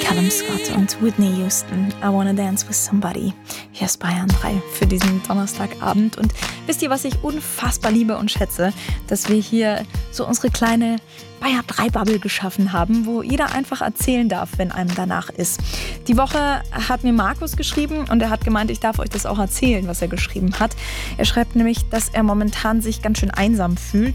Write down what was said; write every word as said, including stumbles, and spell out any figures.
Callum Scott und Whitney Houston, I Wanna Dance With Somebody. Hier ist Bayern drei für diesen Donnerstagabend. Und wisst ihr, was ich unfassbar liebe und schätze? Dass wir hier so unsere kleine Bayern drei Bubble geschaffen haben, wo jeder einfach erzählen darf, wenn einem danach ist. Die Woche hat mir Markus geschrieben und er hat gemeint, ich darf euch das auch erzählen, was er geschrieben hat. Er schreibt nämlich, dass er momentan sich ganz schön einsam fühlt